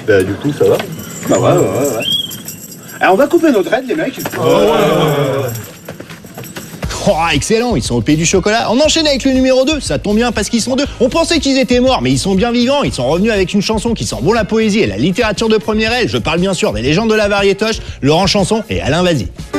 Bah du coup, ça va. Bah ouais. Alors on va couper notre aide, les mecs. Oh, excellent, ils sont au pays du chocolat. On enchaîne avec le numéro 2, ça tombe bien parce qu'ils sont deux. On pensait qu'ils étaient morts, mais ils sont bien vivants. Ils sont revenus avec une chanson qui sent bon la poésie et la littérature de première aile. Je parle bien sûr des légendes de la variétoche, Laurent Chanson et Alain Vazzy.